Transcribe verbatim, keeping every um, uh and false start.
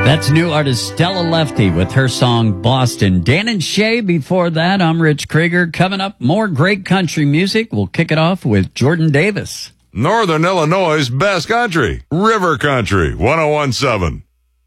That's new artist Stella Lefty with her song Boston. Dan and Shay before that. I'm Rich Krieger. Coming up, more great country music. We'll kick it off with Jordan Davis. Northern Illinois' best country, River Country, one oh one point seven.